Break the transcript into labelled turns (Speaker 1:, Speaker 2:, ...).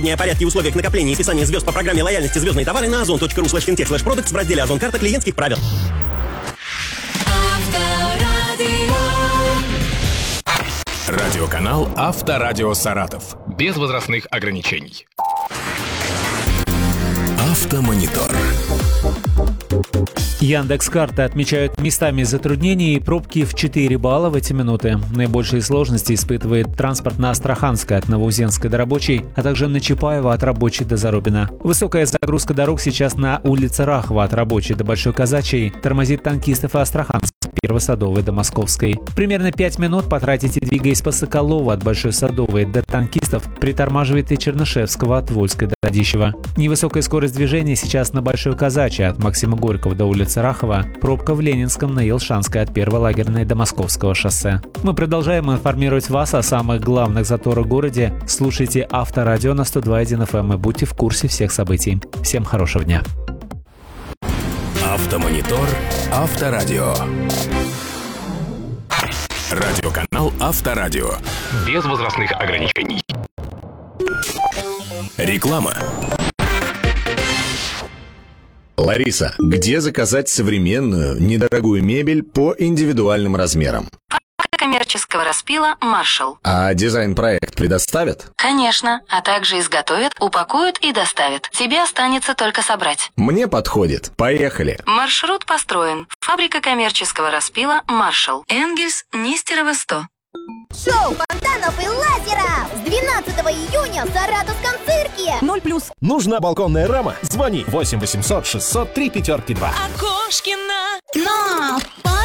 Speaker 1: Порядки и условиях накопления и списания звезд по программе лояльности «Звездные товары» на ozon.ru/fintech/products в разделе «Озон карта. Клиентских правил».
Speaker 2: Радиоканал «Авторадио Саратов». Без возрастных ограничений. Автомонитор.
Speaker 3: Яндекс.Карты отмечают местами затруднений и пробки в 4 балла в эти минуты. Наибольшие сложности испытывает транспорт на Астраханской от Новоузенской до Рабочей, а также на Чапаева от Рабочей до Зарубина. Высокая загрузка дорог сейчас на улице Рахова от Рабочей до Большой Казачьей, тормозит танкистов и Астраханской, Первосадовой до Московской. Примерно 5 минут потратите, двигаясь по Соколову от Большой Садовой до танкистов, притормаживает и Чернышевского от Вольской до Радищева. Невысокая скорость движения сейчас на Большой Казачьей от Максима Горького до улицы Рахова, пробка в Ленинском на Елшанской от Первой лагерной до Московского шоссе. Мы продолжаем информировать вас о самых главных заторах в городе. Слушайте Авторадио на 102.1 FM и будьте в курсе всех событий. Всем хорошего дня.
Speaker 2: Автомонитор. Авторадио. Радиоканал «Авторадио». Без возрастных ограничений. Реклама.
Speaker 4: Лариса, где заказать современную, недорогую мебель по индивидуальным размерам?
Speaker 5: Коммерческого распила «Маршалл».
Speaker 4: А дизайн-проект предоставят?
Speaker 5: Конечно, а также изготовят, упакуют и доставят. Тебе останется только собрать.
Speaker 4: Мне подходит. Поехали.
Speaker 5: Маршрут построен. Фабрика коммерческого распила «Маршалл». Энгельс, Нестерова, 100.
Speaker 6: Шоу фонтанов и лазеров с 12 июня в Саратовском цирке.
Speaker 7: 0+. Нужна балконная рама? Звони 8 800 600 3 5 2.
Speaker 8: Окошкина.
Speaker 6: Но